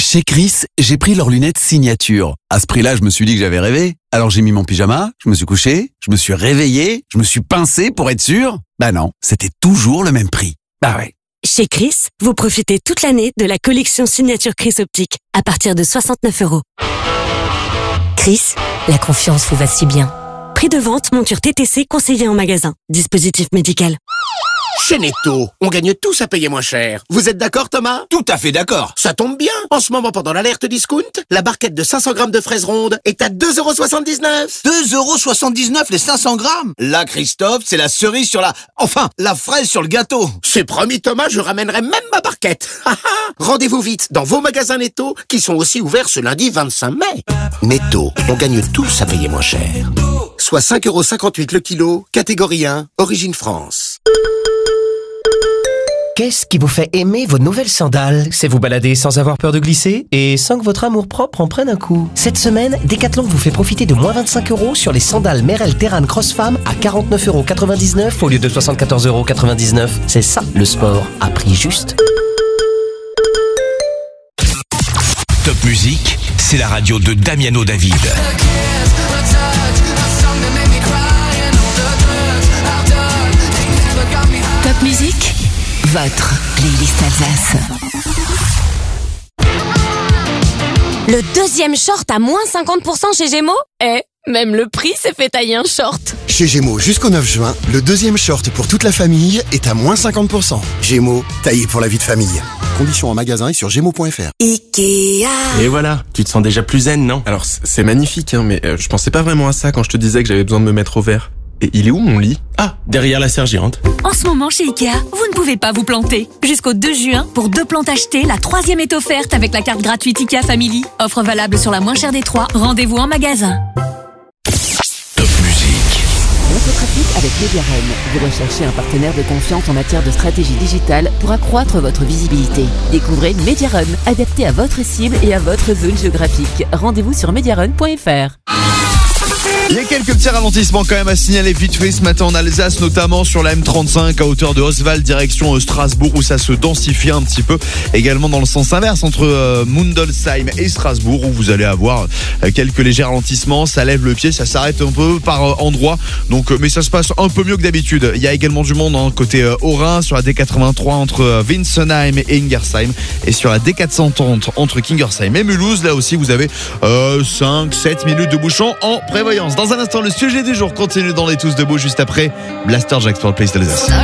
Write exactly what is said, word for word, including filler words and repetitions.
Chez Chris, j'ai pris leurs lunettes signature. À ce prix-là, je me suis dit que j'avais rêvé. Alors j'ai mis mon pyjama, je me suis couché, je me suis réveillé, je me suis pincé pour être sûr. Bah non, c'était toujours le même prix. Bah ouais. Chez Chris, vous profitez toute l'année de la collection signature Chris Optique à partir de soixante-neuf euros. Chris, la confiance vous va si bien. Prix de vente, monture T T C conseillé en magasin. Dispositif médical. Chez Netto, on gagne tous à payer moins cher. Vous êtes d'accord, Thomas? Tout à fait d'accord. Ça tombe bien. En ce moment, pendant l'alerte discount, la barquette de cinq cents grammes de fraises rondes est à deux euros soixante-dix-neuf. deux euros soixante-dix-neuf les cinq cents grammes. Là, Christophe, c'est la cerise sur la... Enfin, la fraise sur le gâteau. C'est promis, Thomas, je ramènerai même ma barquette. Rendez-vous vite dans vos magasins Netto, qui sont aussi ouverts ce lundi vingt-cinq mai. Netto, on gagne tous à payer moins cher. Soit cinq euros cinquante-huit le kilo, catégorie un, origine France. Qu'est-ce qui vous fait aimer vos nouvelles sandales? C'est vous balader sans avoir peur de glisser et sans que votre amour-propre en prenne un coup. Cette semaine, Decathlon vous fait profiter de moins vingt-cinq euros sur les sandales Merrell Terran Crossfam à quarante-neuf euros quatre-vingt-dix-neuf au lieu de soixante-quatorze euros quatre-vingt-dix-neuf. C'est ça, le sport, à prix juste. Top Musique, c'est la radio de Damiano David. Top Musique, votre playlist Alsace. Le deuxième short à moins cinquante pour cent chez Gémeaux? Eh, même le prix s'est fait tailler un short. Chez Gémeaux, jusqu'au neuf juin, le deuxième short pour toute la famille est à moins cinquante pour cent. Gémeaux, taillé pour la vie de famille. Conditions en magasin et sur gémeaux point f r. Ikea. Et voilà, tu te sens déjà plus zen, non? Alors, c'est magnifique, hein, mais euh, je pensais pas vraiment à ça quand je te disais que j'avais besoin de me mettre au vert. Et il est où mon lit? Ah, derrière la serre géante. En ce moment chez Ikea, vous ne pouvez pas vous planter. Jusqu'au deux juin, pour deux plantes achetées, la troisième est offerte avec la carte gratuite Ikea Family. Offre valable sur la moins chère des trois. Rendez-vous en magasin. Top Musique. L'infotrafic avec Mediarun. Vous recherchez un partenaire de confiance en matière de stratégie digitale pour accroître votre visibilité. Découvrez Mediarun, adapté à votre cible et à votre zone géographique. Rendez-vous sur mediarun point f r. Il y a quelques petits ralentissements quand même à signaler vite fait ce matin en Alsace, notamment sur la M trente-cinq à hauteur de Oswald, direction Strasbourg, où ça se densifie un petit peu. Également dans le sens inverse entre euh, Mundolsheim et Strasbourg, où vous allez avoir euh, quelques légers ralentissements. Ça lève le pied, ça s'arrête un peu par euh, endroits. Donc, euh, mais ça se passe un peu mieux que d'habitude. Il y a également du monde hein, côté euh, Haut-Rhin sur la D quatre-vingt-trois entre euh, Winsenheim et Ingersheim, et sur la D quatre cent trente entre Kingersheim et Mulhouse. Là aussi, vous avez euh, cinq sept minutes de bouchon en prévoyance. Dans un instant, le sujet du jour continue dans les Tous Debout juste après Blaster Jack pour le Place de l'Alsace.